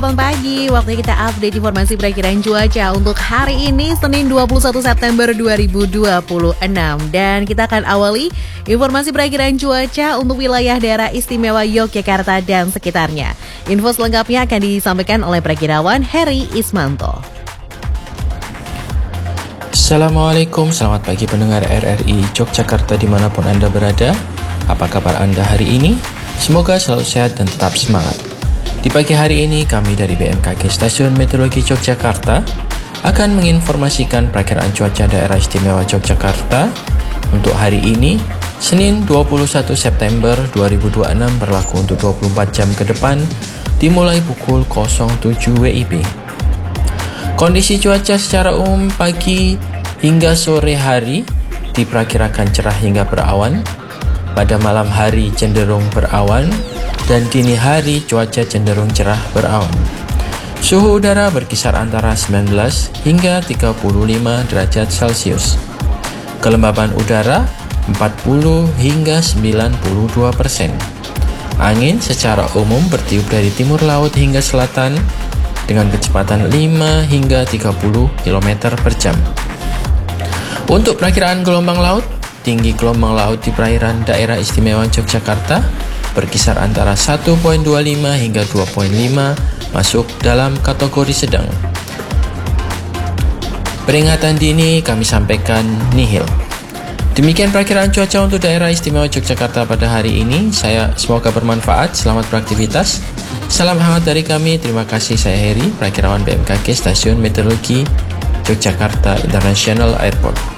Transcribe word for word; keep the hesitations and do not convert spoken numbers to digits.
delapan pagi, waktunya kita update informasi perakiraan cuaca untuk hari ini, Senin dua puluh satu September dua ribu dua puluh enam. Dan kita akan awali informasi perakiraan cuaca untuk wilayah daerah istimewa Yogyakarta dan sekitarnya. Info selengkapnya akan disampaikan oleh perakirawan Heri Ismanto. Assalamualaikum, selamat pagi pendengar R R I Yogyakarta dimanapun Anda berada. Apa kabar Anda hari ini? Semoga selalu sehat dan tetap semangat. Di pagi hari ini, kami dari B M K G Stasiun Meteorologi Yogyakarta akan menginformasikan perakiraan cuaca daerah istimewa Yogyakarta untuk hari ini, Senin dua puluh satu September dua ribu dua puluh enam, berlaku untuk dua puluh empat jam ke depan, dimulai pukul nol tujuh W I B. Kondisi cuaca secara umum pagi hingga sore hari diperkirakan cerah hingga berawan. Pada malam hari cenderung berawan, dan dini hari cuaca cenderung cerah berawan. Suhu udara berkisar antara sembilan belas hingga tiga puluh lima derajat Celcius. Kelembaban udara empat puluh hingga sembilan puluh dua persen. Angin secara umum bertiup dari timur laut hingga selatan dengan kecepatan lima hingga tiga puluh kilometer per jam. Untuk perakiraan gelombang laut, tinggi gelombang laut di perairan daerah istimewa Yogyakarta berkisar antara satu koma dua lima hingga dua koma lima, masuk dalam kategori sedang. Peringatan dini kami sampaikan nihil. Demikian perakiraan cuaca untuk daerah istimewa Yogyakarta pada hari ini. Saya semoga bermanfaat. Selamat beraktivitas. Salam hangat dari kami. Terima kasih. Saya Heri, perakirawan B M K G Stasiun Meteorologi Yogyakarta International Airport.